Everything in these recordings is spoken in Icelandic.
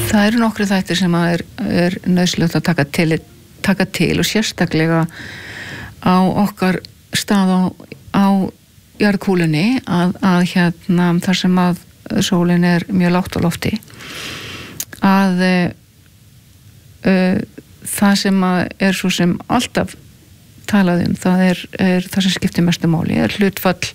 Það eru nokkru þættir sem er nauðsynlegt að taka til og sérstaklega á okkar stað á jarðkúlunni að hérna þar sem að sólin er mjög lágt á lofti að það sem er svo sem alltaf talað það er það sem skiptir mestu máli hlutfall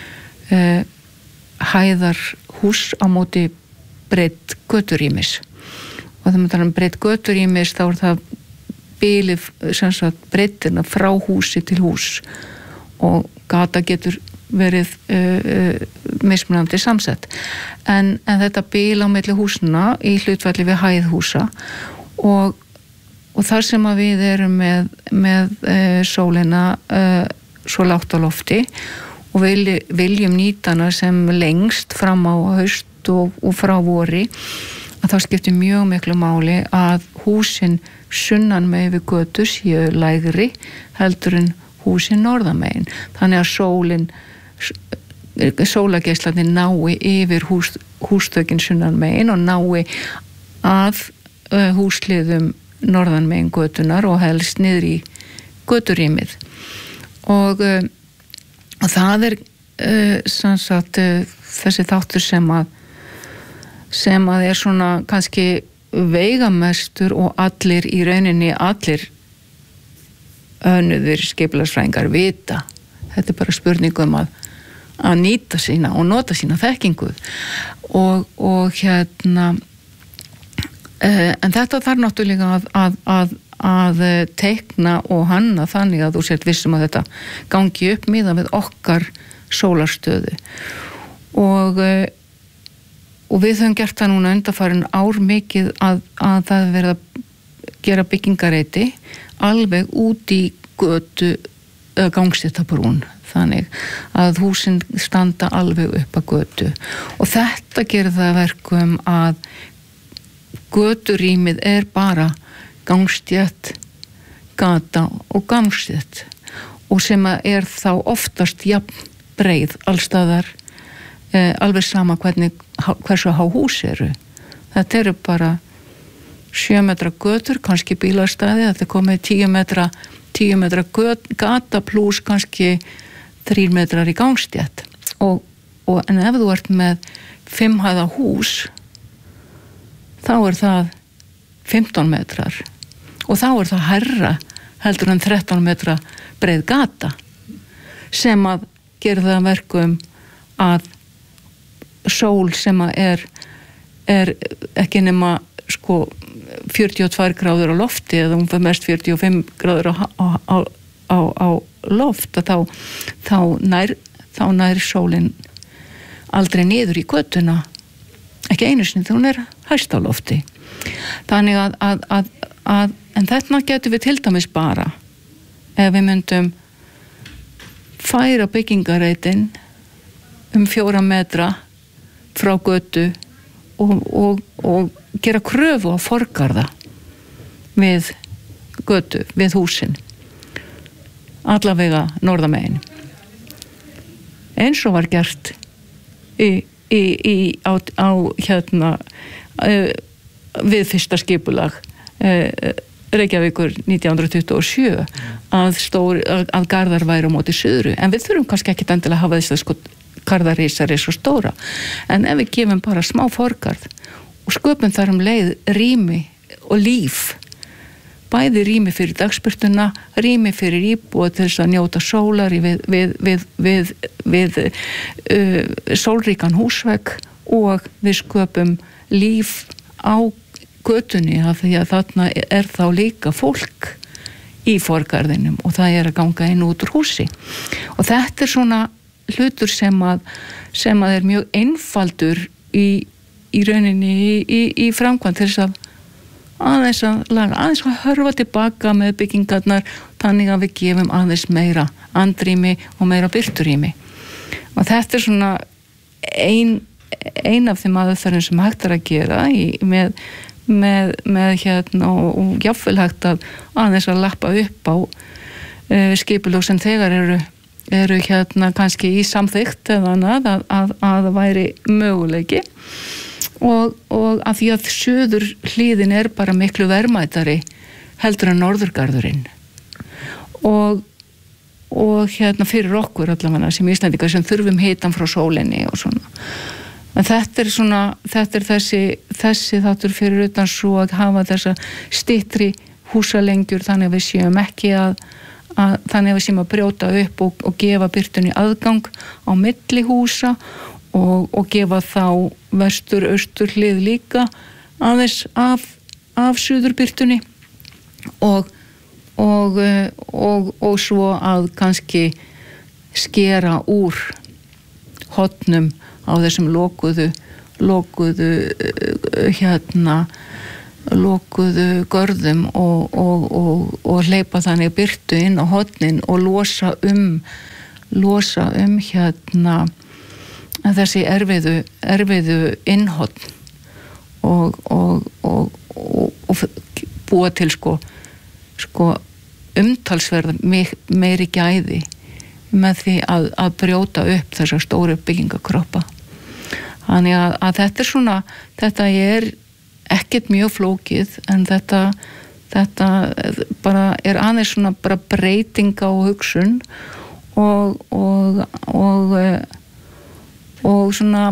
hæðar hús á móti breidd göturýmis og þegar maður talar breidd göturýmis þá það bilið sem sagt breiddina frá húsi til hús og gata getur verið mismunandi samsett en þetta bil á milli húsna í hlutfalli við hæð húsa og þar sem að við erum með sólina svo lágt á lofti og viljum nýta hana sem lengst fram á haust og frá vori að þá skiptir mjög miklu máli að húsin sunnan megin við götu séu lægri heldur en húsin norðamegin þannig að sólargeislarnir nái yfir húsþökin sunnan megin og nái að húsliðum norðan megin götunar og helst niður í göturýmið og það sem sagt þessi þáttur sem að er svona kannski veigamestur og allir í rauninni allir önnuðir skipulagsfræðingar vita þetta bara spurningum að nýta sína og nota sína þekkingu og hérna en þetta þarf náttúrulega að teikna og hanna þannig að þú sért vissum að þetta gangi upp miðað við okkar sólarstöðu og við höfum gert það núna undanfarin ár mikið að það verið að gera byggingareiti alveg út í götu gangstéttabrún þannig að húsin standa alveg upp að götu og þetta gerir það verkum að göturýmið er bara gangstétt, gata og gangstétt og sem er þá oftast jafn breið allstaðar alveg sama hversu há hús eru þetta eru bara 7 metra götur, kannski bílastæði þetta komið 10 metra gata pluss kannski 3 metrar í gangstétt en ef þú ert með 5 hæða hús þá er það 15 metrar og þá er það hærra heldur en 13 metra breið gata sem að gera það verkum að sól sem að er ekki nema sko 42 gráður á lofti eða hún fyrir mest 45 gráður á loft þá nær sólin aldrei niður í götuna ekki einu sinni þegar hún er hæst á lofti þannig að en þetta getum við til dæmis bara ef við myndum færa byggingareitin 4 metra frá götu og gera kröfu á forgarða við götu, við húsin allavega norðamegin eins og var gert á hérna við fyrsta skipulag Reykjavíkur 1927 að garðar væru á móti suðru en við þurfum kannski ekki endilega að hafa þess að sko garðarísar er svo stóra en ef við gefum bara smá forgarð og sköpum þar leið rými og líf bæði rými fyrir dagsbirtuna rými fyrir íbúa til þess að njóta sólar við sólríkan húsvegg og við sköpum líf á götunni af því að þarna er þá líka fólk í forgarðinum og það er að ganga inn út úr húsi og þetta er svona hlutur sem að er mjög einfaldur í rauninni í framkvæmd til þess að aðeins að hörfa tilbaka með byggingarnar þannig að við gefum aðeins meira andrými og meira birturými og þetta er svona ein af þeim aðferðum sem hægt er að gera með hérna og jafnvel hægt að aðeins að lappa upp á skipulög sem þegar eru hérna kannski í samþykkt eða annað að væri möguleiki og af því að suður hlíðin bara miklu verðmætari heldur en norðurgarðurinn og fyrir okkur allavega sem Íslendingar sem þurfum hitan frá sólinni og svona. En þetta er þessi þáttur fyrir utan svo að hafa þessa styttri húsalengjur þannig að við séum ekki þannig að við séum að brjóta upp og gefa birtunni aðgang á milli húsa og gefa þá vestur-austur hlið líka aðeins af suðurbirtunni og svo að kannski skera úr hornum á þessum lokuðu görðum og hleypa þannig birtu inn á hornin og losa um þessi erfiðu innhorn og búa til sko umtalsverð meiri gæði með því að brjóta upp þessar stóru byggingakroppa. Þannig að þetta er ekkert mjög flókið en þetta bara aðeins svona bara breyting á hugsun og svona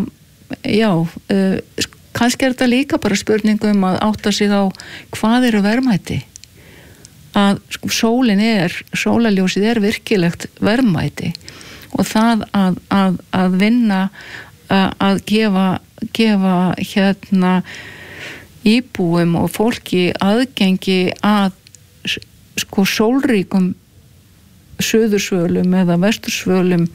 kannski þetta líka bara spurning að átta sig á hvað eru verðmæti að sólarljósið virkilegt verðmæti og það að vinna að gefa íbúum og fólki aðgengi að sólríkum suðursvölum eða vestursvölum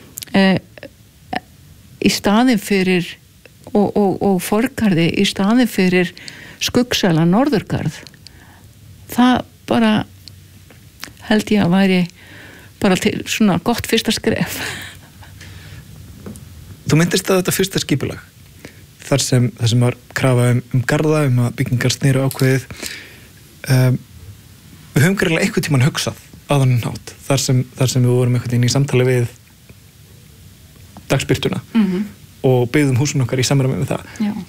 í staðinn fyrir og forgarði í staðinn fyrir skuggsæla norðurgarð. Það bara held ég að væri bara til svona gott fyrsta skref. Þú myndist að þetta fyrsta skipulag þar sem var krafa garða að byggingar sneru ákveðið við höfum greinilega einhvern tímann hugsað á þannig hátt þar sem við vorum einhvern veginn í samtali við dagsbirtuna og byggðum húsun okkar í samræmi við það. Já.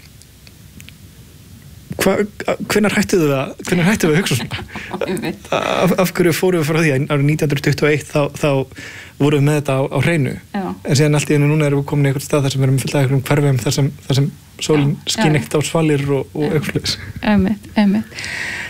Hvenær hættum við að hugsa svona? Af hverju fórum við frá því að árið 1921 þá vorum við með þetta á hreinu. Já. En síðan allt í einu núna erum við komin í einhvern stað þar sem við erum fullt af einhverjum hverfum þar sem sólin skín ekkert á svalir og eitthvað. Einmitt.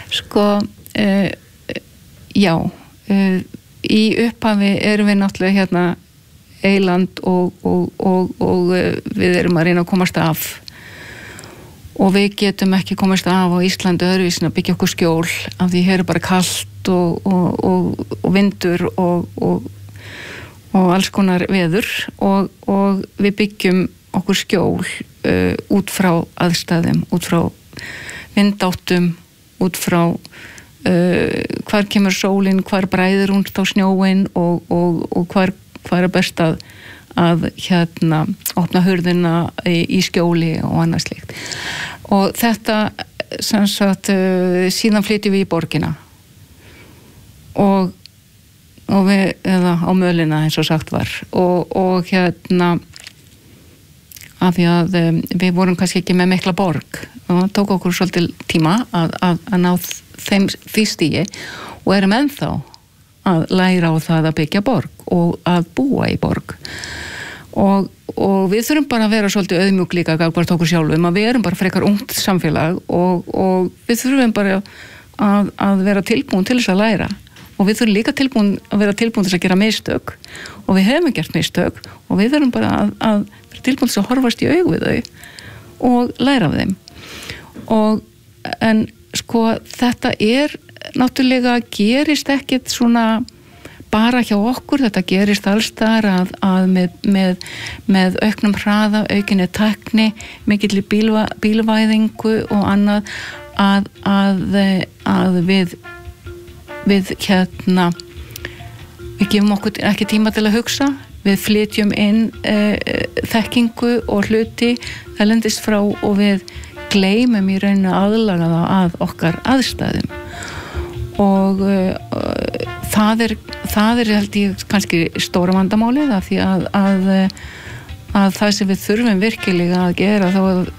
Í upphafi erum við náttúrulega hérna eyland og við erum að reyna að komast af og við getum ekki komast af á Íslandi öðruvísin að byggja okkur skjól af því hér bara kalt og vindur og alls konar veður og við byggjum okkur skjól út frá aðstæðum, út frá vindáttum, út frá hvar kemur sólin, hvar bræðir hún á snjóin og hvar er best að opna hurðina í skjóli og annað slíkt. Og þetta sem sagt síðan flytjum við í borgina og við á mölina eins og sagt var og af því að við vorum kannski ekki með mikla borg og tók okkur svolítið tíma að ná því stigi og erum ennþá að læra á það að byggja borg og að búa í borg og við þurfum bara að vera svolítið auðmjúk líka gagnvart okkur sjálfum að við erum bara frekar ungt samfélag og við þurfum bara að vera tilbúin til þess að læra og við þurfum líka að vera tilbúin til þess að gera mistök og við hefum gert mistök og við þurfum bara að vera tilbúin til þess að horfast í augu við þau og læra af þeim en þetta náttúrulega gerist ekkert svona bara hjá okkur, þetta gerist alls þar að með auknum hraða, aukinni tækni, mikilli bílvæðingu og annað að við gefum okkur ekki tíma til að hugsa, við flytjum inn þekkingu og hluti erlendis frá og við gleymum í rauninu aðlaga það að okkar aðstæðum og það er held ég kannski stóra vandamálið af því að það sem við þurfum virkilega að gera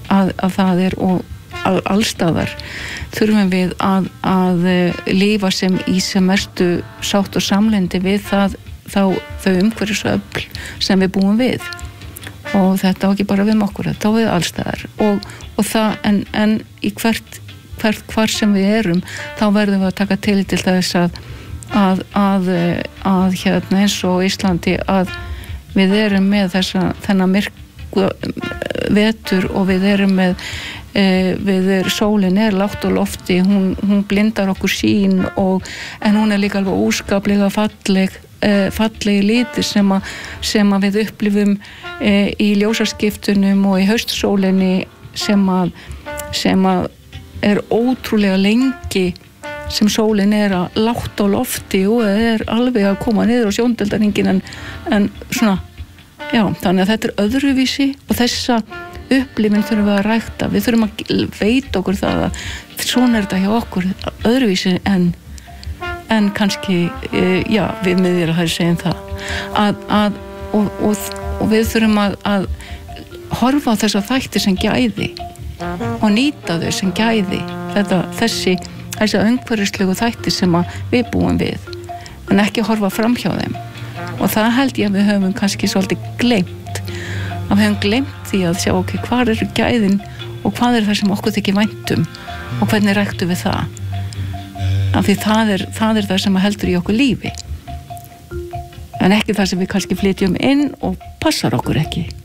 að það og allstaðar þurfum við að lifa sem í sem mestu sátt og samlyndi við þau umhverfisöfl sem við búum við og þetta á ekki bara við okkur, þetta á við allstaðar og það en í hvar sem við erum þá verðum við að taka til þess að hérna eins og Íslandi að við erum með þennan myrkva vetur og við erum með sólin lágt á lofti, hún blindar okkur sýn en hún líka alveg óskaplega fallegi litir sem að við upplifum í ljósaskiptunum og í haustsólinni sem að ótrúlega lengi sem sólin að lágt á lofti og alveg að koma niður á sjóndeildarhringinn en svona, já, þannig að þetta öðruvísi og þessa upplifin þurfum við að rækta, við þurfum að veita okkur það að svona þetta hjá okkur öðruvísi en kannski, já, við miðjur að það segjum það og við þurfum að horfa á þessa þætti sem gæði og nýta þau sem gæði þessa umhverfislegu þætti sem við búum við en ekki horfa fram hjá þeim og það held ég að við höfum kannski svolítið gleymt að við höfum gleymt því að sjá hvað eru gæðin og hvað það sem okkur þykir væntum og hvernig ræktum við það af því það er það sem heldur í okkur lífi en ekki það sem við kannski flytjum inn og passar okkur ekki